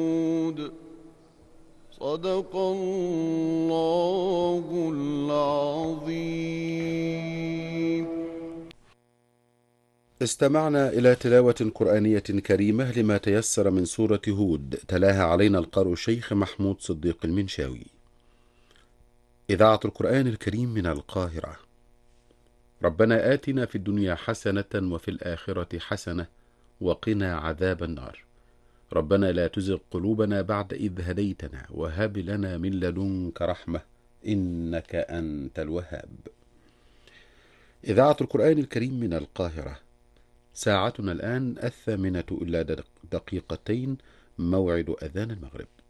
صدق الله العظيم. استمعنا إلى تلاوة قرآنية كريمة لما تيسر من سورة هود، تلاها علينا القارئ الشيخ محمود صديق المنشاوي. إذاعة القرآن الكريم من القاهرة. ربنا آتنا في الدنيا حسنة وفي الآخرة حسنة وقنا عذاب النار. ربنا لا تزغ قلوبنا بعد إذ هديتنا وهب لنا من لدنك رحمة إنك أنت الوهاب. إذاعة القرآن الكريم من القاهرة. ساعتنا الآن 8:02 موعد أذان المغرب.